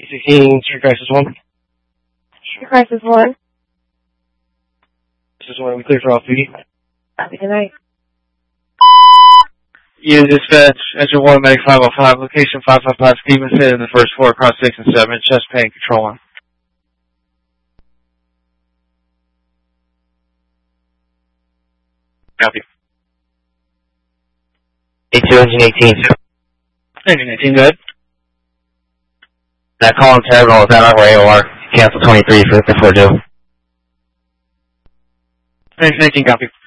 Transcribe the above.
16, Street Crisis 1. Street Crisis 1. This is 1, we clear for off duty. Good night. You dispatch, Engine 1, Medic 505, location 555 Stevenson in the first floor, across 6 and 7, chest pain, control on. Copy. A2, Engine 18. Engine 18, go ahead. That call in Terminal, is that on AOR? Cancel 23 for due. Engine 18, copy.